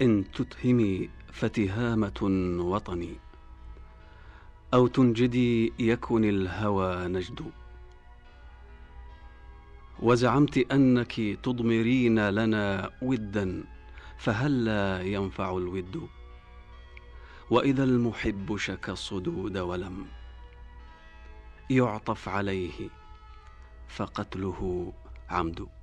إن تتهمي فتهامة وطني، أو تنجدي يكن الهوى نجد. وزعمت أنك تضمرين لنا ودا، فهلا ينفع الود؟ وإذا المحب شكى الصدود ولم يعطف عليه فقتله عمد.